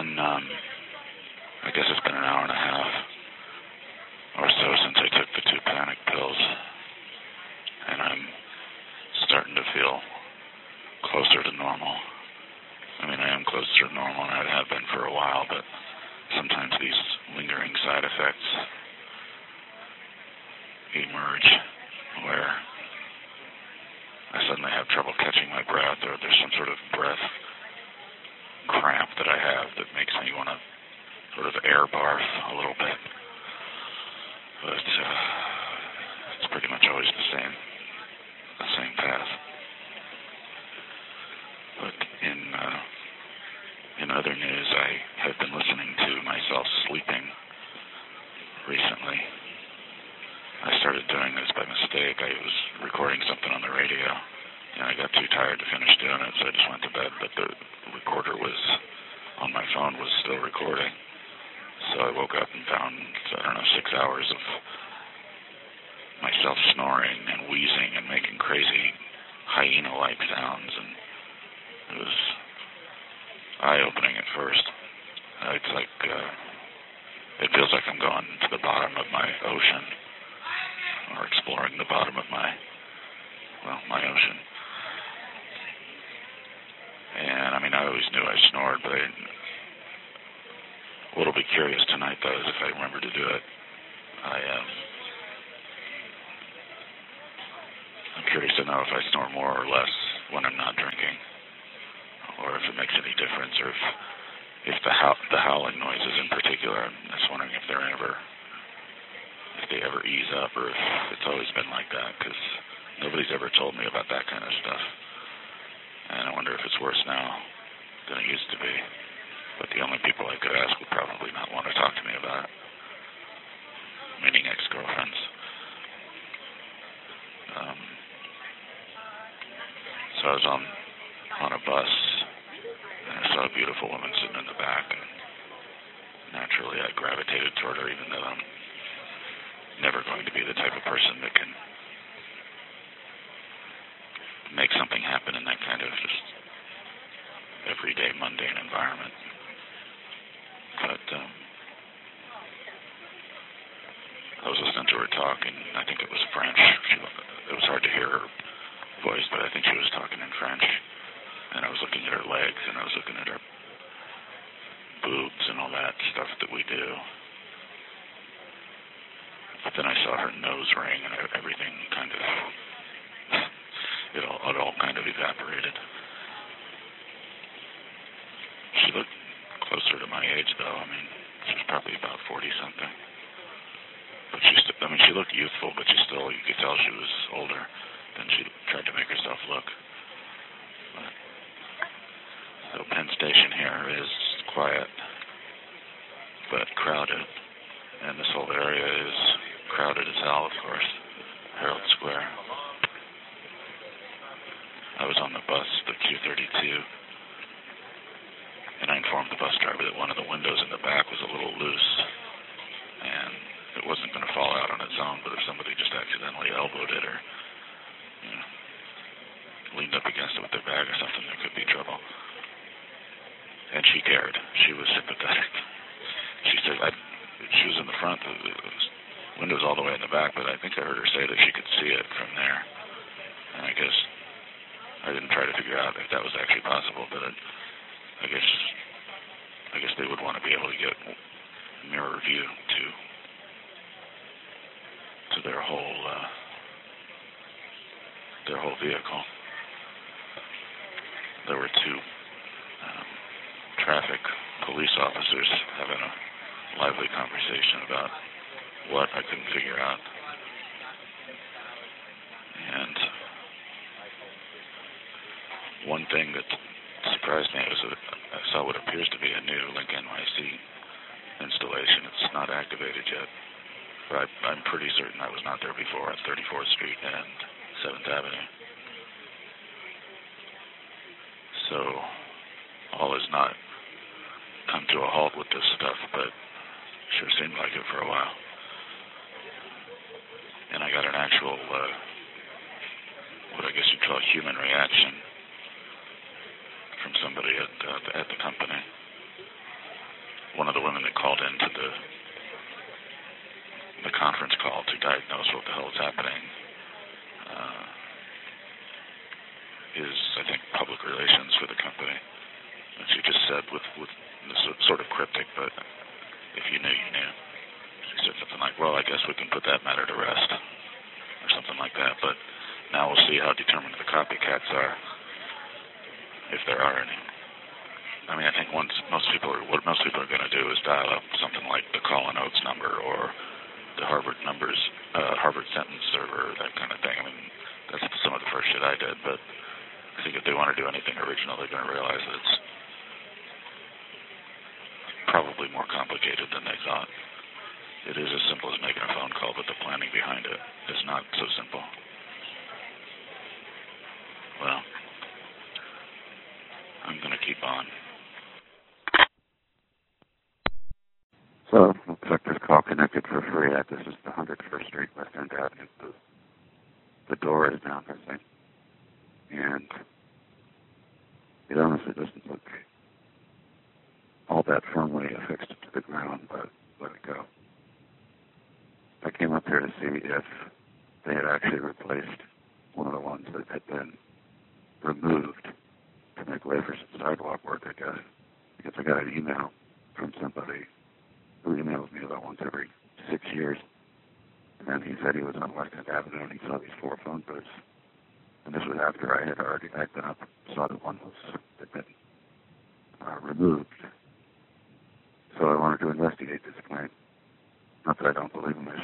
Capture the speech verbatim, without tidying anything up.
been, um, I guess it's been an hour and a half or so since I took the two panic pills, and I'm starting to feel closer to normal. I mean, I am closer to normal, and I have been for a while, but sometimes these lingering side effects emerge where I suddenly have trouble catching my breath, or there's some sort of breath cramp that I have that makes me want to sort of air barf a little bit. But uh, it's pretty much always the same, the same path. But in uh, in other news, I have been listening to myself sleeping recently. I started doing this by mistake. I was recording something on the radio, and I got too tired to finish doing it, so I just went to bed. But the recorder was on my phone was still recording. So I woke up and found, I don't know, six hours of myself snoring and wheezing and making crazy hyena-like sounds, and it was eye-opening at first. Uh, it's like, uh, it feels like I'm going to the bottom of my ocean, or exploring the bottom of my, well, my ocean. And, I mean, I always knew I snored, but I didn't. What'll be curious tonight, though, is if I remember to do it. I, um, I'm curious to know if I snore more or less when I'm not drinking, or if it makes any difference, or if, if the howl, the howling noises in particular, I'm just wondering if they're ever, if they ever ease up, or if it's always been like that, because nobody's ever told me about that kind of stuff. And I wonder if it's worse now than it used to be. But the only people I could ask would probably not want to talk to me about it, meaning ex-girlfriends. Um, so I was on, on a bus, and I saw a beautiful woman sitting in the back, and naturally I gravitated toward her, even though I'm never going to be the type of person that can make something happen in that kind of just everyday mundane environment. But um, I was listening to her talk, and I think it was French. She, it was hard to hear her voice, but I think she was talking in French. And I was looking at her legs, and I was looking at her boobs and all that stuff that we do. But then I saw her nose ring, and everything kind of, it all, it all kind of evaporated. She looked closer to my age, though. I mean, she was probably about forty-something. But she, st- I mean, she looked youthful, but she still, you could tell she was older than she tried to make herself look. But, so Penn Station here is quiet, but crowded. And this whole area is crowded as hell, of course. Herald Square. I was on the bus, the Q thirty-two. And I informed the bus driver that one of the windows in the back was a little loose, and it wasn't going to fall out on its own, but if somebody just accidentally elbowed it or, you know, leaned up against it with their bag or something, there could be trouble. And she cared. She was sympathetic. She said, I, she was in the front, the, the windows all the way in the back, but I think I heard her say that she could see it from there. And I guess I didn't try to figure out if that was actually possible, but it, I guess I guess they would want to be able to get mirror view to to their whole uh, their whole vehicle. There were two um, traffic police officers having a lively conversation about what I couldn't figure out, and one thing that surprised me was that I saw what appears to be a new Link N Y C installation. It's not activated yet, but I, I'm pretty certain I was not there before on thirty-fourth Street and seventh Avenue. So all has not come to a halt with this stuff, but sure seemed like it for a while. And I got an actual, uh, what I guess you'd call a human reaction from somebody at, uh, at the company. one of the women that called into the the conference call to diagnose what the hell is happening uh, is, I think, public relations for the company. And she just said, with with this sort of cryptic, but if you knew, you knew. She said something like, "Well, I guess we can put that matter to rest," or something like that. But now we'll see how determined the copycats are, if there are any. I mean, I think once most people are, what most people are going to do is dial up something like the Call and Oates number or the Harvard numbers, uh, Harvard sentence server, that kind of thing. I mean, that's some of the first shit I did, but I think if they want to do anything original, they're going to realize that it's probably more complicated than they thought. It is as simple as making a phone call, but the planning behind it is not so simple. Well, I'm going to keep on. So, looks like this call connected for free. At this is the one hundred first Street, West End Avenue. The, the door is down, I think. And it honestly doesn't look all that firmly affixed to the ground, but let it go. I came up here to see if they had actually replaced one of the ones that had been removed to make way for some sidewalk work, I guess. Because I got an email from somebody who emails me about once every six years. And then he said he was on West End Avenue and he saw these four phone booths. And this was after I had already I'd been up, saw that one was had been uh, removed. So I wanted to investigate this claim. Not that I don't believe him.